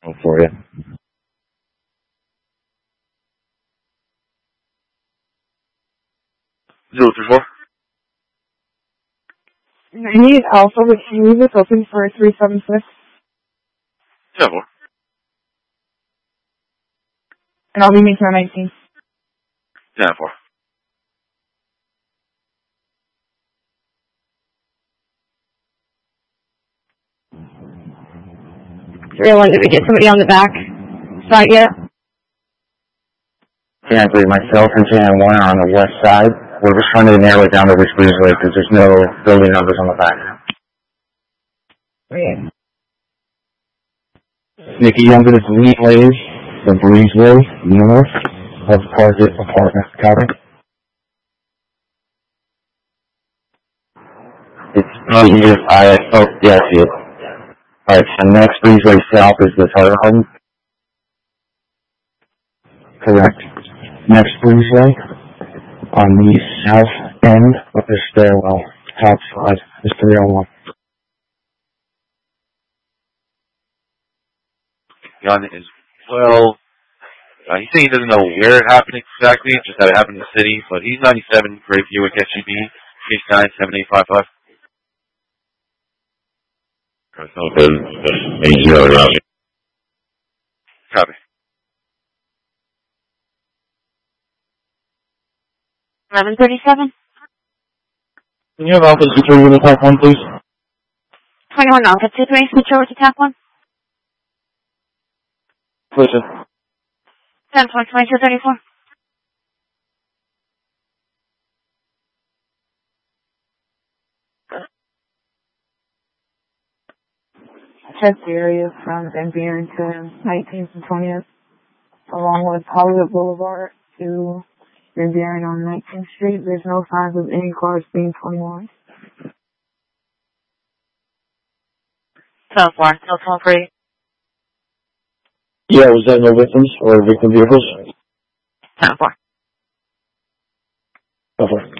for you. 034. 98 Alpha, but can you leave this open for 376? 10-4. And I'll be making our 19. 10-4. Did we get somebody on the back side yet? Yeah, I believe myself and Jan Warner on the west side. We're just trying to narrow it down to which breezeway because there's no building numbers on the back. Okay. Nikki Younger is lead ladies, the breezeway north of Target Apartment. Copy. Yeah, I see it. Alright, so next breezeway south is the Target Home. Correct. Next breezeway on the south end of the stairwell, top side, is 301. Gun is, well, he's saying he doesn't know where it happened exactly, just that it happened in the city, but he's 97, Great Buick SUV, case 97855. Copy. 1137. Can you have Alpha 2-3 with attack 1, please? 21 Alpha 2-3, switch over to TAC 1. Listen. 10.2234. Check the area from Van Buren to 19th and 20th, along with Hollywood Boulevard to Van Buren on 19th Street. There's no signs of any cars being 21. 12-4, still 12-3. Yeah, was that no victims or victim vehicles? 10-4. Over.